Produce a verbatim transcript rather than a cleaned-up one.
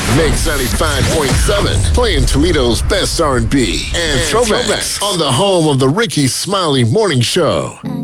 Mix ninety-five point seven, playing Toledo's best R and B and, and throwbacks on the home of the Ricky Smiley Morning Show.